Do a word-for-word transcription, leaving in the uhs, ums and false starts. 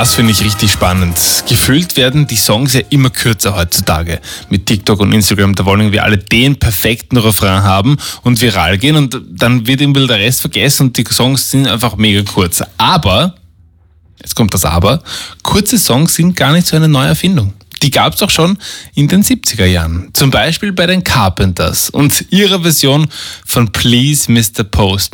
Das finde ich richtig spannend. Gefühlt werden die Songs ja immer kürzer heutzutage. Mit TikTok und Instagram, da wollen wir alle den perfekten Refrain haben und viral gehen und dann wird irgendwie der Rest vergessen und die Songs sind einfach mega kurz. Aber, jetzt kommt das Aber, kurze Songs sind gar nicht so eine neue Erfindung. Die gab es auch schon in den siebziger Jahren. Zum Beispiel bei den Carpenters und ihrer Version von Please Mister Postman.